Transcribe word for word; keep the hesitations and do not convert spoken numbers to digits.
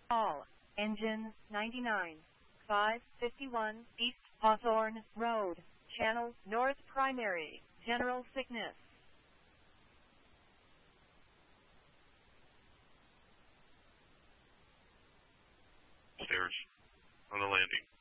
All engines ninety-nine. five fifty-one East Hawthorne Road, Channel North Primary, General Sickness. Stairs on the landing.